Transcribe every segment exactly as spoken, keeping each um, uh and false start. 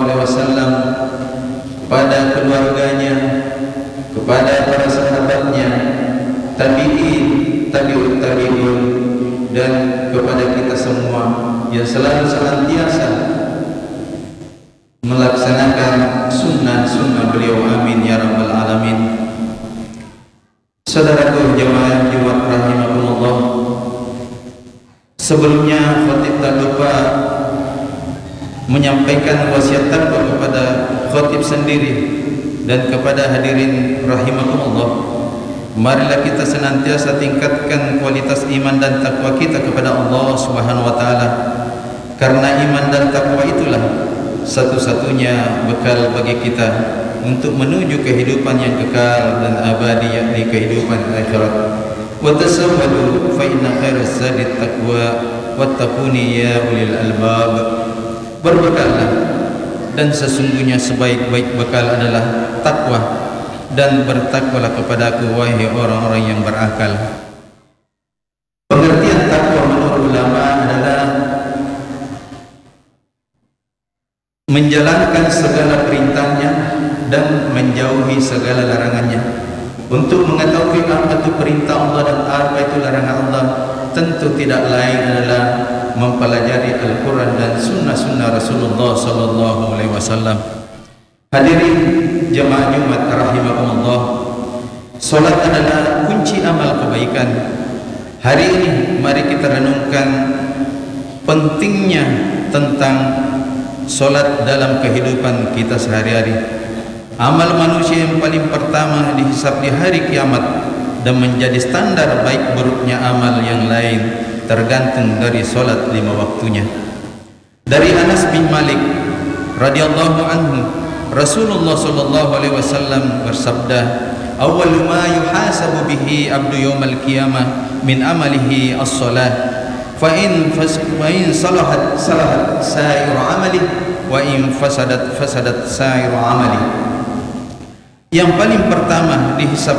alaihi wasallam, pada keluarganya, kepada para sahabatnya, tabi'in, tabi'ut tabi'un, dan kepada kita semua yang selalu senantiasa melaksanakan sunnah-sunnah beliau. Amin ya rabbal alamin. Saudaraku jemaah Jumat rahimakumullah, sebelumnya khatib tak lupa menyampaikan wasiat takwa kepada khatib sendiri dan kepada hadirin rahimakumullah. Marilah kita senantiasa tingkatkan kualitas iman dan takwa kita kepada Allah Subhanahu wa taala, karena iman dan takwa itulah satu-satunya bekal bagi kita untuk menuju kehidupan yang kekal dan abadi, yakni kehidupan akhirat. Wa tasawwadu fa inna khairaz zadi taqwa wattaquni ya ulil albab. Berbekallah, dan sesungguhnya sebaik-baik bekal adalah takwa, dan bertakwalah kepadaku wahai orang-orang yang berakal. Pengertian takwa menurut ulama adalah menjalankan segala perintahnya dan menjauhi segala larangannya. Untuk mengetahui apa itu perintah Allah dan apa itu larangan Allah, tentu tidak lain adalah mempelajari Al-Quran dan sunnah-sunnah Rasulullah sallallahu alaihi wasallam. Hadirin jemaah Jumat rahimakumullah, salat adalah kunci amal kebaikan. Hari ini mari kita renungkan pentingnya tentang salat dalam kehidupan kita sehari-hari. Amal manusia yang paling pertama dihisab di hari kiamat dan menjadi standar baik buruknya amal yang lain tergantung dari salat lima waktunya. Dari Anas bin Malik radhiyallahu anhu, Rasulullah sallallahu alaihi wasallam bersabda, "Awwalu ma yuhasabu bihi abdu yaumal qiyamah min amalihi as-shalah, fa in fa in salahat salahat sa'iru amali wa in fasadat fasadat sa'iru amali." Yang paling pertama dihisab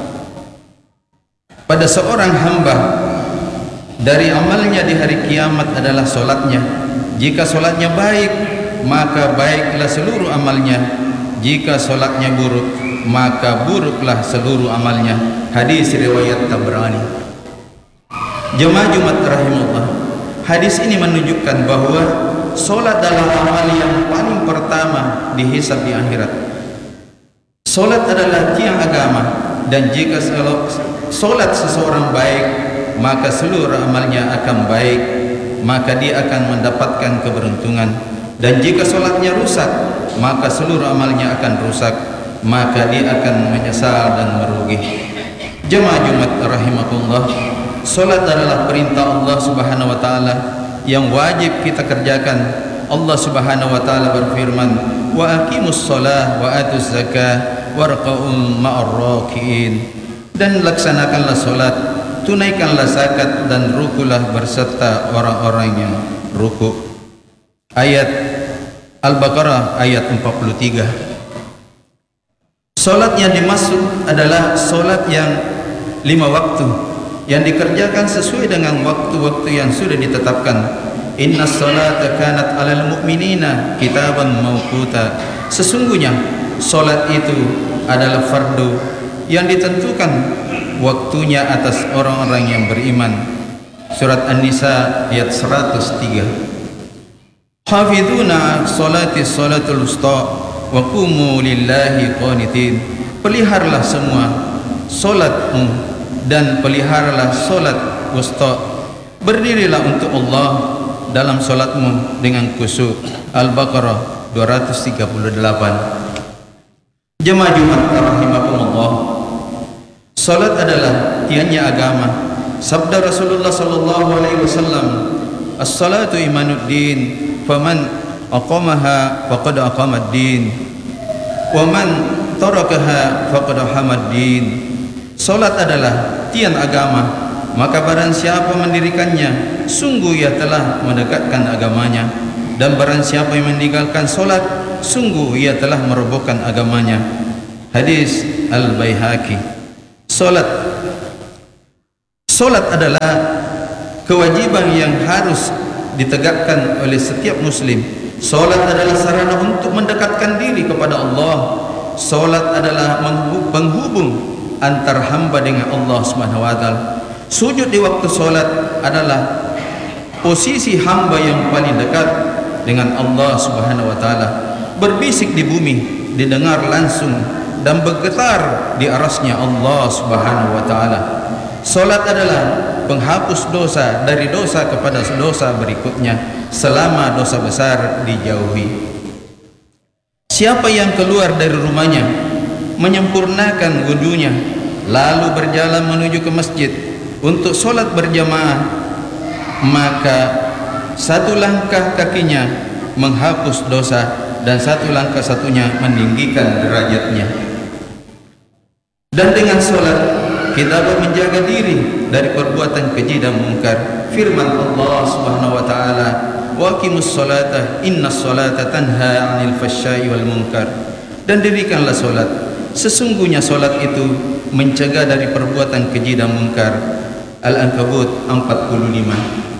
pada seorang hamba dari amalnya di hari kiamat adalah solatnya. Jika solatnya baik, maka baiklah seluruh amalnya. Jika solatnya buruk, maka buruklah seluruh amalnya. Hadis riwayat Tabrani. Jemaah Jumat rahimahullah, hadis ini menunjukkan bahwa solat adalah amal yang paling pertama dihisab di akhirat. Solat adalah tiang agama, dan jika solat seseorang baik, maka seluruh amalnya akan baik, maka dia akan mendapatkan keberuntungan. Dan jika solatnya rusak, maka seluruh amalnya akan rusak, maka dia akan menyesal dan merugi. Jemaah Jumat rahimakumullah, solat adalah perintah Allah Subhanahu wa taala yang wajib kita kerjakan. Allah Subhanahu wa taala berfirman, "Wa aqimus shalah wa atuz zakah warqa'u ma'ar raki'in." Dan laksanakanlah salat, tunaikanlah zakat, dan rukulah berserta orang-orang yang ruku. Ayat Al-Baqarah ayat empat puluh tiga. Salat yang dimaksud adalah salat yang lima waktu yang dikerjakan sesuai dengan waktu-waktu yang sudah ditetapkan. Inna salata kanat alal mu'minina kitaban mawquta. Sesungguhnya salat itu adalah fardu yang ditentukan waktunya atas orang-orang yang beriman. Surat An-Nisa ayat seratus tiga. Hafidhuna salati salatul usta wa qumu lillahi qanitin. Peliharalah semua salatmu dan peliharalah salat wusta. Berdirilah untuk Allah dalam salatmu dengan khusyuk. Al-Baqarah dua ratus tiga puluh delapan. Jemaah Jumat rahimakumullah, salat adalah tiangnya agama. Sabda Rasulullah sallallahu alaihi wasallam, "As-salatu imanuddin, faman aqamaha faqad aqamad-din, wa man tarakaha faqad hamad-din." Salat adalah tiang agama, maka barang siapa mendirikannya, sungguh ia telah mendekatkan agamanya, dan barang siapa yang meninggalkan salat, sungguh ia telah merobohkan agamanya. Hadis Al-Baihaqi. Salat Salat adalah kewajiban yang harus ditegakkan oleh setiap muslim. Solat adalah sarana untuk mendekatkan diri kepada Allah. Solat adalah penghubung antar hamba dengan Allah Subhanahu wa taala. Sujud di waktu solat adalah posisi hamba yang paling dekat dengan Allah Subhanahu wa taala. Berbisik di bumi didengar langsung dan bergetar di arasnya Allah Subhanahu wa taala. Solat adalah penghapus dosa dari dosa kepada dosa berikutnya selama dosa besar dijauhi. Siapa yang keluar dari rumahnya menyempurnakan wudunya lalu berjalan menuju ke masjid untuk solat berjamaah, maka satu langkah kakinya menghapus dosa dan satu langkah satunya meninggikan derajatnya. Dan dengan solat kita dapat menjaga diri dari perbuatan keji dan mungkar. Firman Allah Subhanahu wa taala, "Wa aqimus salata innas salata tanha 'anil fahsya'i wal munkar." Dan dirikanlah solat, sesungguhnya solat itu mencegah dari perbuatan keji dan mungkar. Al-Ankabut empat puluh lima.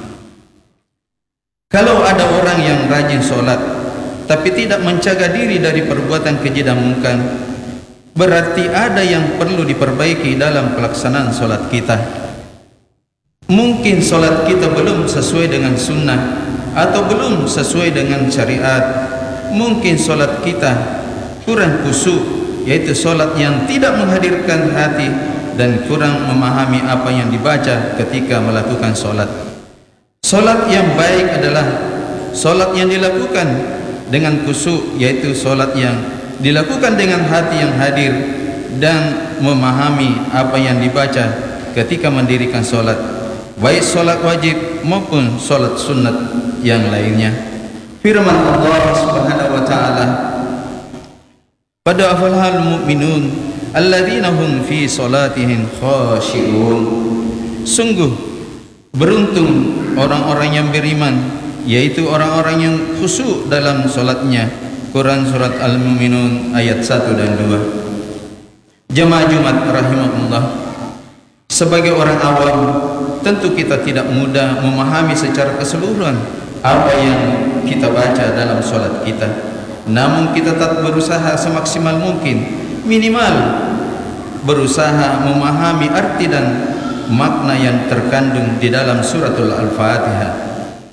Kalau ada orang yang rajin solat tapi tidak mencegah diri dari perbuatan keji dan mungkar, berarti ada yang perlu diperbaiki dalam pelaksanaan solat kita. Mungkin solat kita belum sesuai dengan sunnah atau belum sesuai dengan syariat. Mungkin solat kita kurang khusyuk, yaitu solat yang tidak menghadirkan hati dan kurang memahami apa yang dibaca ketika melakukan solat. Solat yang baik adalah solat yang dilakukan dengan khusyuk, yaitu solat yang dilakukan dengan hati yang hadir dan memahami apa yang dibaca ketika mendirikan solat, baik solat wajib maupun solat sunat yang lainnya. Firman Allah Subhanahu wa taala, "Qad aflahal mu'minun alladzina hum fi salatihim khashi'un." Sungguh beruntung orang-orang yang beriman, yaitu orang-orang yang khusyuk dalam solatnya. Quran surat Al-Mu'minun ayat satu dan dua. Jemaah Jumat rahimahullah, sebagai orang awam tentu kita tidak mudah memahami secara keseluruhan apa yang kita baca dalam solat kita. Namun kita tetap berusaha semaksimal mungkin, minimal berusaha memahami arti dan makna yang terkandung di dalam suratul Al-Fatihah.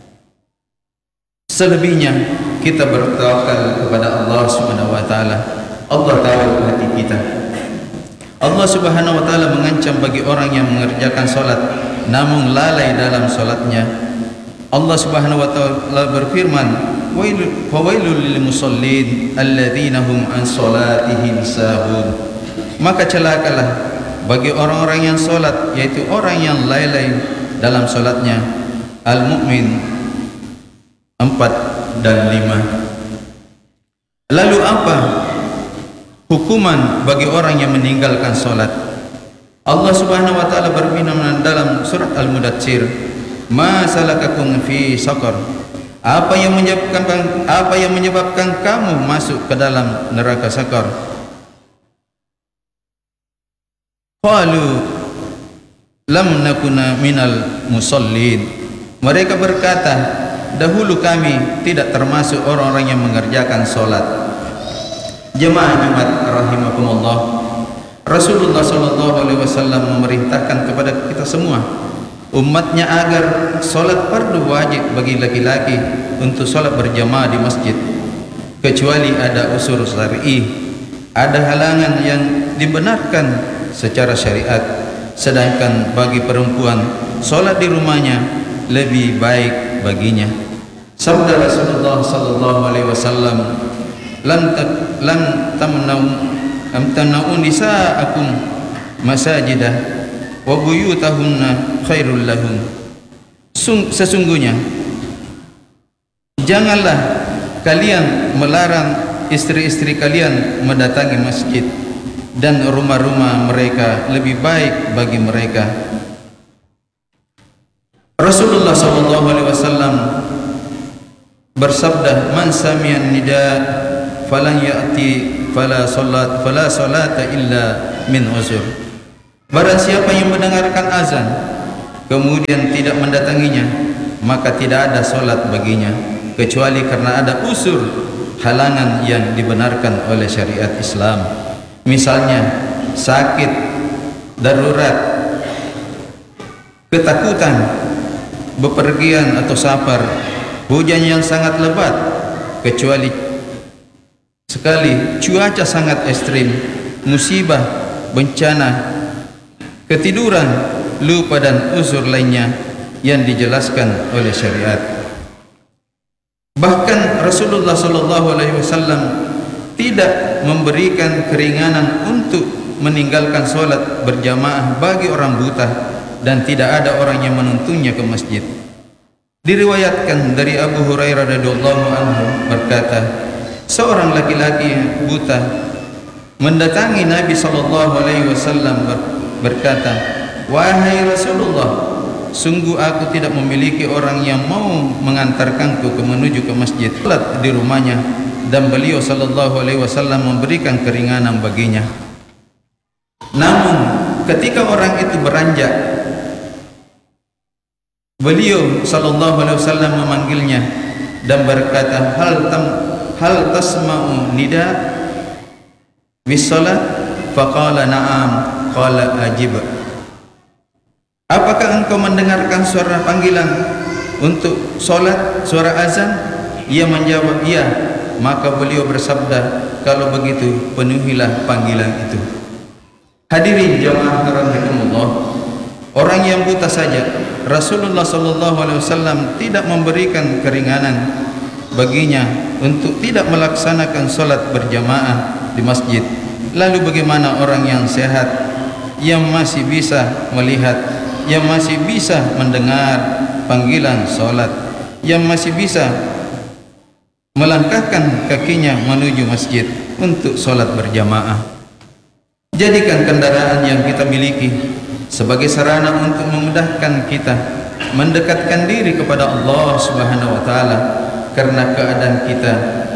Selebihnya kita bertawakal kepada Allah Subhanahu wa taala. Allah tahu hati kita. Allah Subhanahu wa taala mengancam bagi orang yang mengerjakan salat namun lalai dalam salatnya. Allah Subhanahu wa taala berfirman, "Wailul lil musallin alladzina hum an salatihim sahun." Maka celakalah bagi orang-orang yang salat, yaitu orang yang lalai dalam salatnya. Al-Mu'min empat dan lima. Lalu apa hukuman bagi orang yang meninggalkan solat? Allah Subhanahu wa taala berfirman dalam surat Al-Mudaththir, "Ma salakakum fi saqar?" Apa yang menyebabkan apa yang menyebabkan kamu masuk ke dalam neraka Saqar? Qalu lam nakuna minal musallin. Mereka berkata, dahulu kami tidak termasuk orang-orang yang mengerjakan solat. Jemaah Jumat rahimakumullah, Rasulullah sallallahu alaihi wasallam memerintahkan kepada kita semua umatnya agar solat fardu wajib bagi laki-laki untuk solat berjamaah di masjid, kecuali ada udzur syar'i, ada halangan yang dibenarkan secara syariat. Sedangkan bagi perempuan solat di rumahnya lebih baik baginya. Sabda Rasulullah sallallahu alaihi wasallam, "Lan lan tamnau am tanau nisaakum masajidah wa buyutahunna khairul lahum." Sesungguhnya janganlah kalian melarang istri-istri kalian mendatangi masjid, dan rumah-rumah mereka lebih baik bagi mereka. Rasulullah sallallahu alaihi wasallam bersabda, "Man sami'an nida falan ya'ti fala salat fala salata illa min uzur." Barang siapa yang mendengarkan azan kemudian tidak mendatanginya, maka tidak ada solat baginya kecuali karena ada usur halangan yang dibenarkan oleh syariat Islam. Misalnya sakit, darurat, ketakutan, bepergian atau safar, hujan yang sangat lebat, kecuali sekali cuaca sangat ekstrim, musibah, bencana, ketiduran, lupa dan uzur lainnya yang dijelaskan oleh syariat. Bahkan Rasulullah Shallallahu Alaihi Wasallam tidak memberikan keringanan untuk meninggalkan sholat berjamaah bagi orang buta dan tidak ada orang yang menuntunnya ke masjid. Diriwayatkan dari Abu Hurairah radhiyallahu anhu berkata, seorang laki-laki buta mendatangi Nabi Shallallahu Alaihi Wasallam berkata, wahai Rasulullah, sungguh aku tidak memiliki orang yang mau mengantarkanku ke menuju ke masjid. Salat di rumahnya dan beliau Shallallahu Alaihi Wasallam memberikan keringanan baginya. Namun ketika orang itu beranjak, beliau Shallallahu Alaihi Wasallam memanggilnya dan berkata, hal tam hal tasma'u nida bis salat? Faqala na'am. Qala ajib. Apakah engkau mendengarkan suara panggilan untuk solat, suara azan? Ia menjawab, iya. Maka beliau bersabda, kalau begitu penuhilah panggilan itu. Hadirin jamaah rahimakumullah, orang yang buta saja Rasulullah Shallallahu Alaihi Wasallam tidak memberikan keringanan baginya untuk tidak melaksanakan solat berjamaah di masjid. Lalu bagaimana orang yang sehat, yang masih bisa melihat, yang masih bisa mendengar panggilan solat, yang masih bisa melangkahkan kakinya menuju masjid untuk solat berjamaah? Jadikan kendaraan yang kita miliki sebagai sarana untuk memudahkan kita mendekatkan diri kepada Allah Subhanahu wa taala, karena keadaan kita,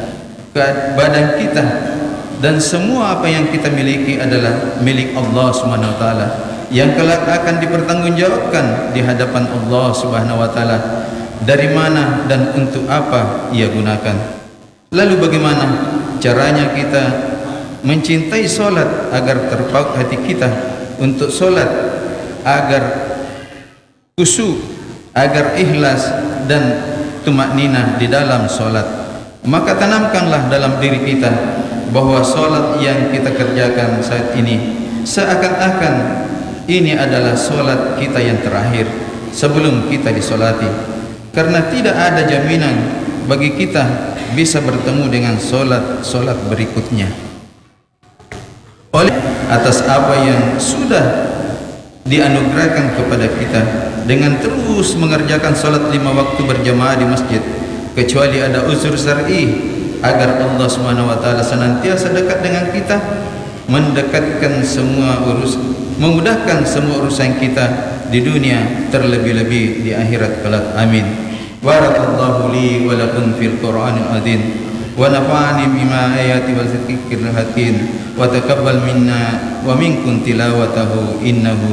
badan kita dan semua apa yang kita miliki adalah milik Allah Subhanahu wa taala yang kelak akan dipertanggungjawabkan di hadapan Allah Subhanahu wa taala dari mana dan untuk apa ia gunakan. Lalu bagaimana caranya kita mencintai solat agar terpaut hati kita untuk solat, agar khusyuk, agar ikhlas dan tumakninah di dalam solat? Maka tanamkanlah dalam diri kita bahwa solat yang kita kerjakan saat ini seakan-akan ini adalah solat kita yang terakhir sebelum kita disolati, karena tidak ada jaminan bagi kita bisa bertemu dengan solat-solat berikutnya. Oleh atas apa yang sudah dianugerahkan kepada kita dengan terus mengerjakan solat lima waktu berjamaah di masjid, kecuali ada uzur syar'i, agar Allah Subhanahu wa taala senantiasa dekat dengan kita, mendekatkan semua urus, memudahkan semua urusan kita di dunia, terlebih-lebih di akhirat kelak. Amin. Barakallahu li wa lakum fil Qur'anil azim wa nafa'ani bima ayati wa zikril hakim wa taqabbal minna wa minkum tilawatahu innahu